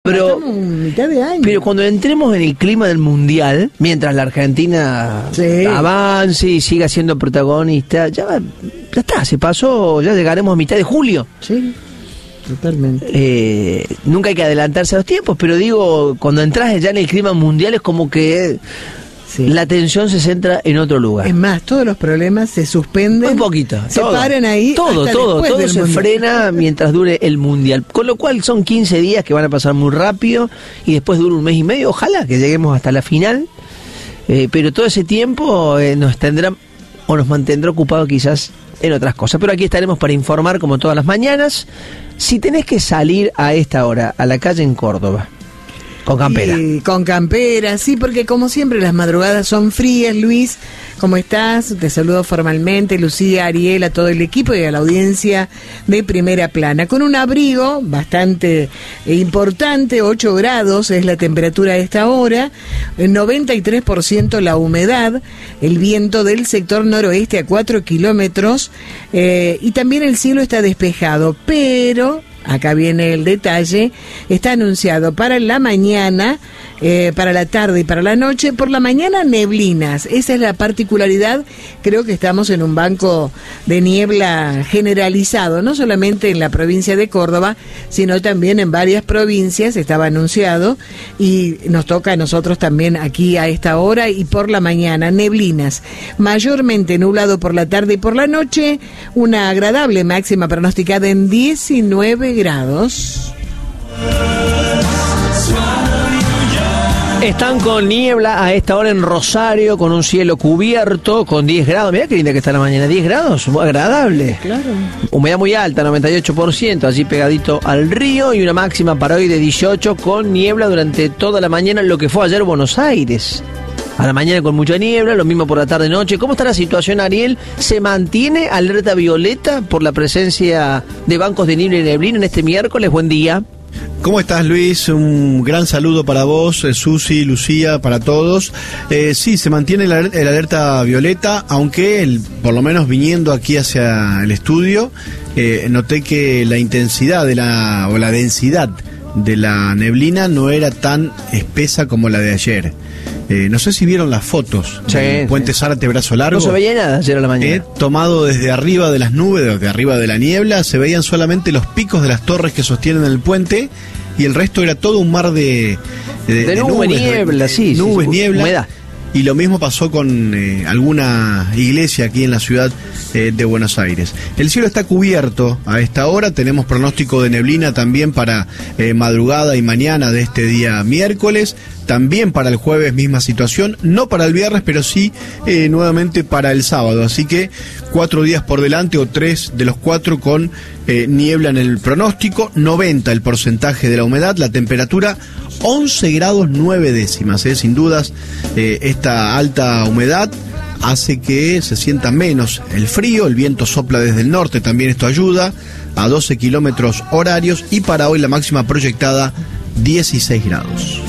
pero estamos mitad de año. Pero cuando entremos en el clima del mundial, mientras la Argentina avance y siga siendo protagonista, ya está, se pasó, ya llegaremos a mitad de julio. Sí, totalmente. Nunca hay que adelantarse a los tiempos, pero digo, cuando entras ya en el clima mundial es como que la atención se centra en otro lugar. Es más, todos los problemas se suspenden. Un poquito. Se paran ahí. Todo se frena mientras dure el mundial. Con lo cual son 15 días que van a pasar muy rápido y después dura un mes y medio. Ojalá que lleguemos hasta la final. Pero todo ese tiempo nos tendrá o nos mantendrá ocupados quizás en otras cosas. Pero aquí estaremos para informar como todas las mañanas. Si tenés que salir a esta hora a la calle en Córdoba, con campera. Con campera, sí, porque como siempre las madrugadas son frías. Luis, ¿cómo estás? Te saludo formalmente, Lucía, Ariel, a todo el equipo y a la audiencia de Primera Plana. Con un abrigo bastante importante, 8 grados es la temperatura a esta hora, 93% la humedad, el viento del sector noroeste a 4 kilómetros y también el cielo está despejado, pero... Acá viene el detalle, está anunciado para la mañana, para la tarde y para la noche. Por la mañana neblinas, esa es la particularidad. Creo que estamos en un banco de niebla generalizado, no solamente en la provincia de Córdoba, sino también en varias provincias, estaba anunciado, y nos toca a nosotros también aquí a esta hora y por la mañana, neblinas, mayormente nublado por la tarde y por la noche, una agradable máxima pronosticada en 19 grados. Están con niebla a esta hora en Rosario, con un cielo cubierto, con 10 grados. Mirá qué linda que está la mañana, 10 grados, muy agradable. Claro. Humedad muy alta, 98%, allí pegadito al río, y una máxima para hoy de 18, con niebla durante toda la mañana, lo que fue ayer Buenos Aires. A la mañana con mucha niebla, lo mismo por la tarde-noche. ¿Cómo está la situación, Ariel? ¿Se mantiene alerta violeta por la presencia de bancos de niebla y neblina en este miércoles? Buen día. ¿Cómo estás, Luis? Un gran saludo para vos, Susi, Lucía, para todos. Sí, se mantiene el alerta violeta, aunque por lo menos viniendo aquí hacia el estudio, noté que la intensidad o la densidad de la neblina no era tan espesa como la de ayer. No sé si vieron las fotos del Puente Zárate Brazo Largo. No se veía nada ayer a la mañana. Tomado desde arriba de las nubes, desde arriba de la niebla, se veían solamente los picos de las torres que sostienen el puente, y el resto era todo un mar de nubes, niebla, niebla. Humedad. Y lo mismo pasó con alguna iglesia aquí en la ciudad de Buenos Aires. El cielo está cubierto a esta hora, tenemos pronóstico de neblina también para madrugada y mañana de este día miércoles, también para el jueves misma situación, no para el viernes, pero sí nuevamente para el sábado, así que 4 días por delante, o 3 de los 4 con niebla en el pronóstico, 90 el porcentaje de la humedad, la temperatura 11 grados 9 décimas, sin dudas esta alta humedad hace que se sienta menos el frío, el viento sopla desde el norte, también esto ayuda, a 12 kilómetros horarios, y para hoy la máxima proyectada 16 grados.